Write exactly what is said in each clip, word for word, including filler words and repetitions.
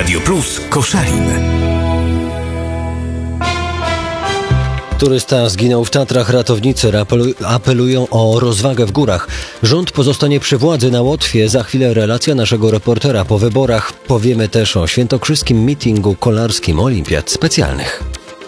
Radio Plus Koszalin. Turysta zginął w Tatrach. Ratownicy apelują o rozwagę w górach. Rząd pozostanie przy władzy na Łotwie. Za chwilę relacja naszego reportera po wyborach. Powiemy też o świętokrzyskim mitingu kolarskim Olimpiad Specjalnych.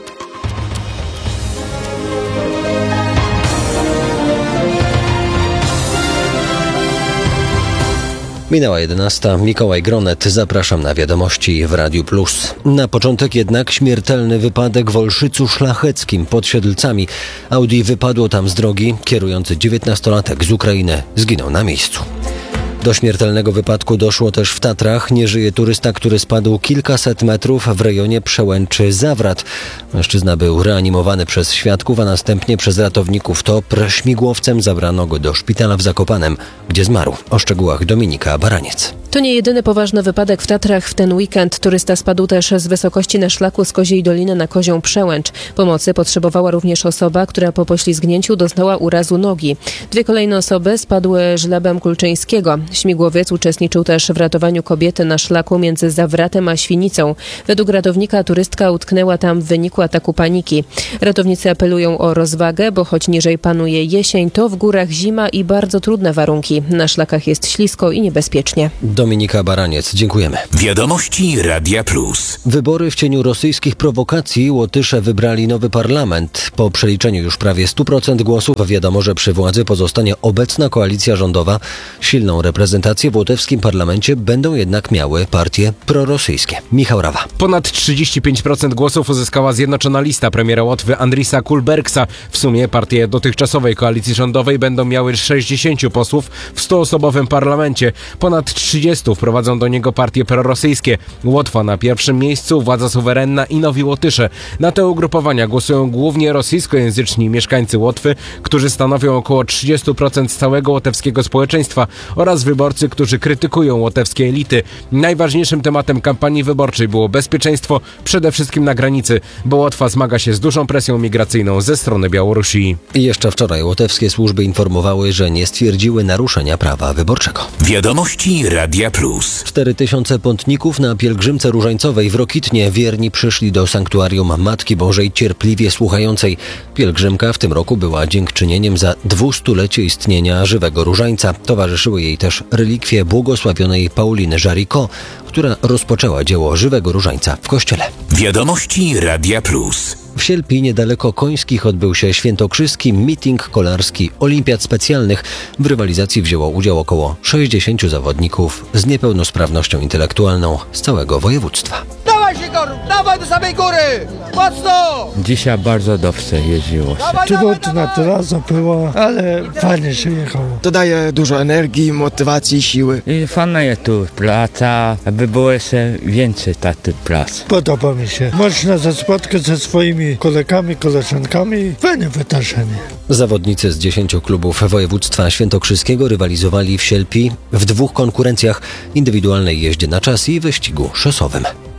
Minęła jedenasta. Mikołaj Gronet. Zapraszam na wiadomości w Radiu Plus. Na początek jednak śmiertelny wypadek w Olszycu Szlacheckim pod Siedlcami. Audi wypadło tam z drogi. Kierujący dziewiętnastolatek z Ukrainy zginął na miejscu. Do śmiertelnego wypadku doszło też w Tatrach. Nie żyje turysta, który spadł kilkaset metrów w rejonie Przełęczy-Zawrat. Mężczyzna był reanimowany przez świadków, a następnie przez ratowników Topr. Śmigłowcem zabrano go do szpitala w Zakopanem, gdzie zmarł. O szczegółach Dominika Baraniec. To nie jedyny poważny wypadek w Tatrach w ten weekend. Turysta spadł też z wysokości na szlaku z Koziej Doliny na Kozią Przełęcz. Pomocy potrzebowała również osoba, która po poślizgnięciu doznała urazu nogi. Dwie kolejne osoby spadły żlebem Kulczyńskiego. Śmigłowiec uczestniczył też w ratowaniu kobiety na szlaku między Zawratem a Świnicą. Według ratownika turystka utknęła tam w wyniku ataku paniki. Ratownicy apelują o rozwagę, bo choć niżej panuje jesień, to w górach zima i bardzo trudne warunki. Na szlakach jest ślisko i niebezpiecznie. Dominika Baraniec, dziękujemy. Wiadomości Radia Plus. Wybory w cieniu rosyjskich prowokacji. Łotysze wybrali nowy parlament. Po przeliczeniu już prawie sto procent głosów wiadomo, że przy władzy pozostanie obecna koalicja rządowa. Silną reprezentację w łotewskim parlamencie będą jednak miały partie prorosyjskie. Michał Rawa. Ponad trzydzieści pięć procent głosów uzyskała Zjednoczona Lista premiera Łotwy Andrisa Kulbergsa. W sumie partie dotychczasowej koalicji rządowej będą miały sześćdziesięciu posłów w stuosobowym parlamencie. Ponad trzydziestu wprowadzą do niego partie prorosyjskie. Łotwa na pierwszym miejscu, Władza Suwerenna i Nowi Łotysze. Na te ugrupowania głosują głównie rosyjskojęzyczni mieszkańcy Łotwy, którzy stanowią około trzydzieści procent całego łotewskiego społeczeństwa, oraz wyborcy, którzy krytykują łotewskie elity. Najważniejszym tematem kampanii wyborczej było bezpieczeństwo, przede wszystkim na granicy, bo Łotwa zmaga się z dużą presją migracyjną ze strony Białorusi. I jeszcze wczoraj łotewskie służby informowały, że nie stwierdziły naruszenia prawa wyborczego. Wiadomości Radia Plus. Cztery tysiące pątników na pielgrzymce różańcowej w Rokitnie. Wierni przyszli do sanktuarium Matki Bożej Cierpliwie Słuchającej. Pielgrzymka w tym roku była dziękczynieniem za dwustulecie istnienia żywego różańca. Towarzyszyły jej też relikwie błogosławionej Pauliny Jaricot, która rozpoczęła dzieło żywego różańca w kościele. Wiadomości Radia Plus. W Sielpi niedaleko Końskich odbył się świętokrzyski miting kolarski Olimpiad Specjalnych. W rywalizacji wzięło udział około sześćdziesięciu zawodników z niepełnosprawnością intelektualną z całego województwa. Dawaj się, Goru, dawaj do samej góry! Mocno! Dzisiaj bardzo dobrze jeździło się. Trudna trasa była, ale fajnie się jechało. To daje dużo energii, motywacji, siły. I fajna jest tu praca, aby było jeszcze więcej takiej pracy. Podoba mi się. Można się spotkać ze swoimi kolegami, koleżankami. Fajne wydarzenie. Zawodnicy z dziesięciu klubów województwa świętokrzyskiego rywalizowali w Sielpi w dwóch konkurencjach: indywidualnej jeździe na czas i wyścigu szosowym.